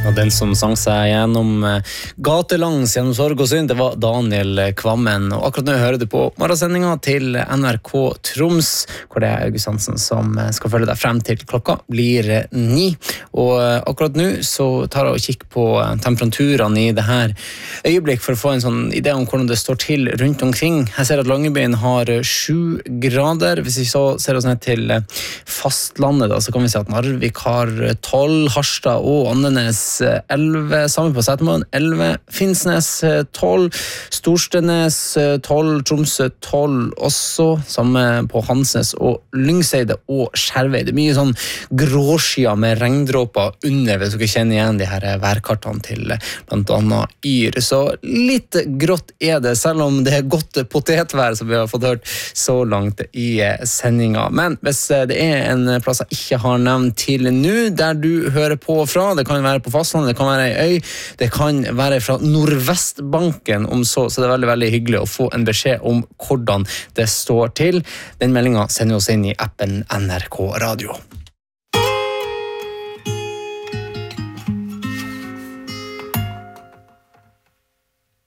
Og den som sang seg gjennom gatelangs gjennom sorg og synd, det var Daniel Kvammen. Og akkurat nå hører du på morgensendingen til NRK Troms, hvor det er August Hansen som skal følge deg frem til klokka blir 9. Og akkurat nå så tar jeg og kikker på temperaturene i det her øyeblikk for å få en sånn idé om hvordan det står til rundt omkring. Jeg ser at Langebyen har 7 grader. Hvis vi så ser oss ned til fastlandet, da, så kan vi se at Narvik har 12, Harstad og Andenes 11, samme på Setermoen 11, Finnsnes 12, Storstenes 12, Tromsø 12 også, samme på Hansnes og Lyngseide og Skjerveide. Mye sånn gråskyer med regndråper under, hvis dere kjenner igjen de her værkartene til blant annet Yr. Så litt grått er det, selv om det er godt potetvær som vi har fått hørt så langt i sendingen. Men hvis det er en plass jeg ikke har nevnt til nå, der du hører på fra, det kan være på fastlandet, det kan være ei øy, det kan være fra Nordvestbanken om så det er veldig, veldig hyggelig å få en beskjed om hvordan det står til. Den meldingen sender oss inn i appen NRK Radio.